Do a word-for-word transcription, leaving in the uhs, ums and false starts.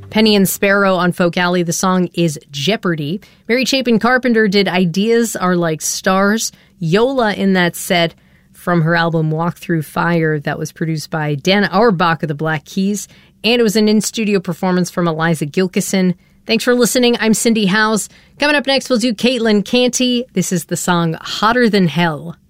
Penny and Sparrow on Folk Alley. The song is Jeopardy. Mary Chapin Carpenter did Ideas Are Like Stars. Yola in that set from her album Walk Through Fire that was produced by Dan Auerbach of the Black Keys. And it was an in-studio performance from Eliza Gilkison. Thanks for listening. I'm Cindy Howes. Coming up next, we'll do Caitlin Canty. This is the song Hotter Than Hell.